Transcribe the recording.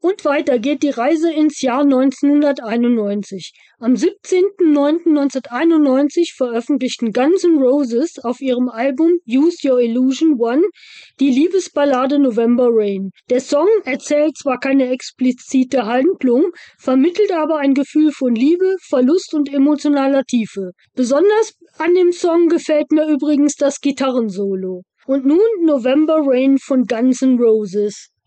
Und weiter geht die Reise ins Jahr 1991. Am 17.09.1991 veröffentlichten Guns N' Roses auf ihrem Album Use Your Illusion 1 die Liebesballade November Rain. Der Song erzählt zwar keine explizite Handlung, vermittelt aber ein Gefühl von Liebe, Verlust und emotionaler Tiefe. Besonders an dem Song gefällt mir übrigens das Gitarrensolo. Und nun November Rain von Guns N' Roses.